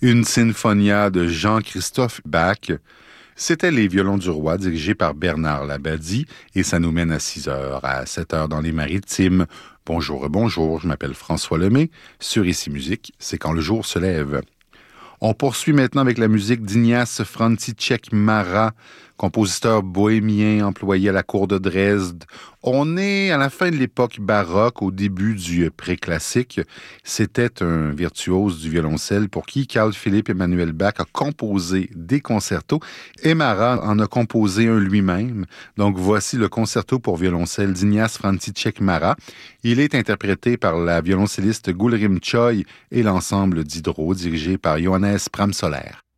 Une sinfonia de Jean-Christophe Bach. C'était Les Violons du Roi, dirigé par Bernard Labadie, et ça nous mène à 6 heures, à 7 heures dans les Maritimes. Bonjour, bonjour, je m'appelle François Lemay. Sur Ici Musique, c'est quand le jour se lève. On poursuit maintenant avec la musique d'Ignace František Mara, compositeur bohémien employé à la cour de Dresde. On est à la fin de l'époque baroque, au début du préclassique. C'était un virtuose du violoncelle pour qui Carl Philipp Emanuel Bach a composé des concertos et Mara en a composé un lui-même. Donc voici le concerto pour violoncelle d'Ignace František Mara. Il est interprété par la violoncelliste Gulrim Choi et l'ensemble d'Hydro dirigé par Johannes Pramsoler.